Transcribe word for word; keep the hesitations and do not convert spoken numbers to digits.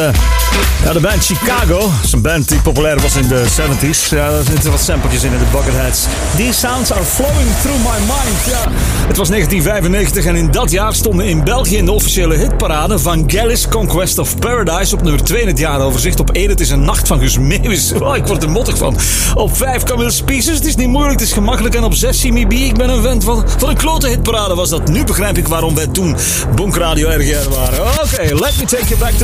Ja, de band Chicago. Dat is een band die populair was in de zeventig. Ja, er zitten wat sampletjes in in de Bucketheads. These sounds are flowing through my mind. Ja, het was negentien vijfennegentig en in dat jaar stonden in België in de officiële hitparade Vangelis Conquest of Paradise op nummer twee in het jaaroverzicht. Op één, het is een nacht van Guus Meeuwis. Oh, ik word er mottig van. Op vijf, Camille Species. Het is niet moeilijk, het is gemakkelijk. En op zes, Simi B. Ik ben een vent van, van een klote hitparade was dat. Nu begrijp ik waarom wij toen Bonk Radio R G R waren. Oké, okay, let me take you back to